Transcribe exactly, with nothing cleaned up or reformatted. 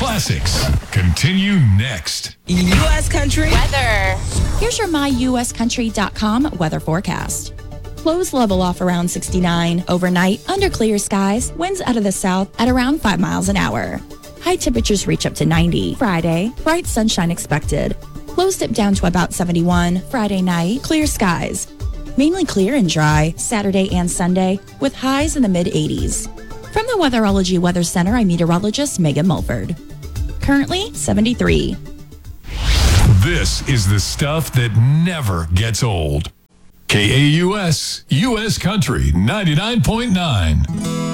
classics continue next. U S Country weather. Here's your my U S country dot com weather forecast. Lows level off around sixty-nine. Overnight, under clear skies, winds out of the south at around five miles an hour. High temperatures reach up to ninety. Friday, bright sunshine expected. Lows dip down to about seventy-one. Friday night, clear skies. Mainly clear and dry Saturday and Sunday with highs in the mid eighties. From the Weatherology Weather Center, I'm meteorologist Megan Mulford. Currently seventy-three. This is the stuff that never gets old. K A U S, U S Country ninety-nine point nine.